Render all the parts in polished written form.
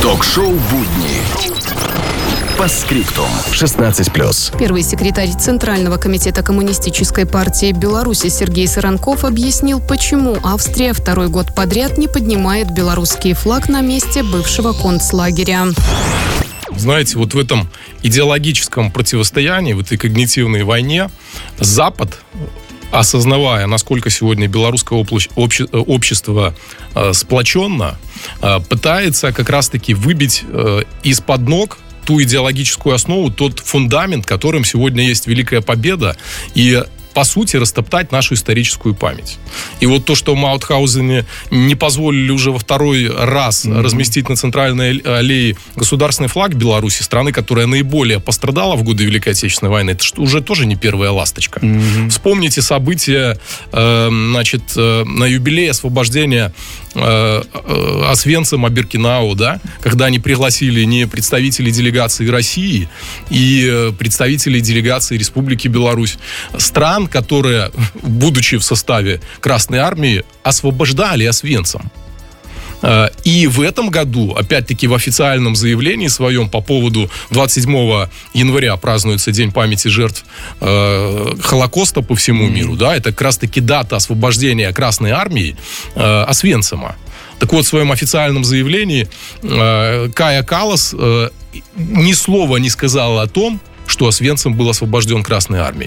Ток-шоу «Будни». Постскриптум. 16+. Первый секретарь Центрального комитета Коммунистической партии Беларуси Сергей Саранков объяснил, почему Австрия второй год подряд не поднимает белорусский флаг на месте бывшего концлагеря. Знаете, вот в этом идеологическом противостоянии, в этой когнитивной войне Запад, осознавая, насколько сегодня белорусское общество сплоченно, пытается как раз-таки выбить из-под ног ту идеологическую основу, тот фундамент, которым сегодня есть Великая Победа, и по сути, растоптать нашу историческую память. И вот то, что в Маутхаузене не позволили уже во второй раз разместить на центральной аллее государственный флаг Беларуси, страны, которая наиболее пострадала в годы Великой Отечественной войны, это уже тоже не первая ласточка. Вспомните события, на юбилее освобождения Освенцима, Биркенау, да, когда они пригласили не представителей делегации России и представителей делегации Республики Беларусь, стран, которые, будучи в составе Красной Армии, освобождали Освенцим. И в этом году, опять-таки, в официальном заявлении своем по поводу 27 января празднуется День памяти жертв Холокоста по всему миру, да, это как раз-таки дата освобождения Красной Армии Освенцима. Так вот, в своем официальном заявлении Кая Каллас ни слова не сказала о том, что Освенцим был освобожден Красной Армией.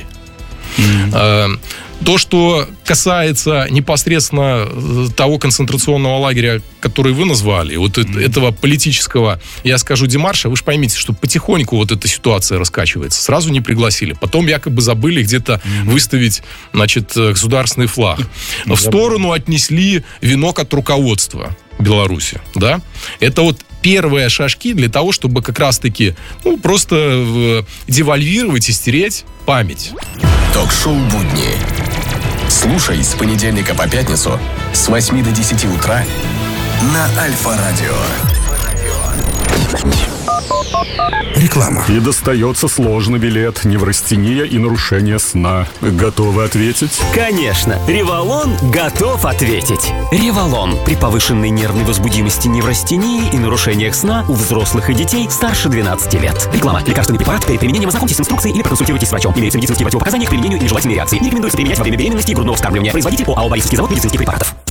То, что касается непосредственно того концентрационного лагеря, который вы назвали, вот этого политического, я скажу, демарша, вы же поймите, что потихоньку вот эта ситуация раскачивается. Сразу не пригласили. Потом якобы забыли где-то выставить, государственный флаг. В сторону отнесли венок от руководства Беларуси, да? Это вот первые шажки для того, чтобы как раз-таки просто девальвировать и стереть память. Ток-шоу «Будни». Слушай с понедельника по пятницу с 8 до 10 утра на Альфа-радио. Реклама. И достается сложный билет, неврастения и нарушение сна. Готовы ответить? Конечно, Револон готов ответить. Револон при повышенной нервной возбудимости, неврастении и нарушениях сна у взрослых и детей старше 12 лет. Реклама. Лекарственный препарат. Перед применением ознакомьтесь с инструкцией или проконсультируйтесь с врачом. Имеются медицинские противопоказания к применению и нежелательные реакции. Не рекомендуется применять во время беременности и грудного вскармливания. Производитель ОАО «Борисовский завод медицинских препаратов».